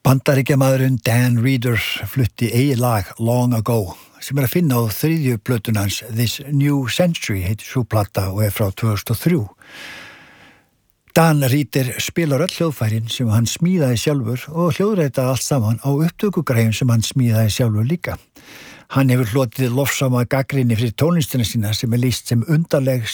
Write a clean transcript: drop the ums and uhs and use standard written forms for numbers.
Bandaríkjamaðurinn Dan Reeder flutti eigið lag Long Ago sem að finna á þriðju plötun hans This New Century heitir sú plata og frá 2003. Dan Reeder spilar öll hljóðfærin sem hann smíðaði sjálfur og hljóðreita allt saman á upptökugræjum sem hann smíðaði sjálfur líka. Hann hefur hlotið lofsama gagnrýni fyrir tónlistina sína sem lýst sem undarleg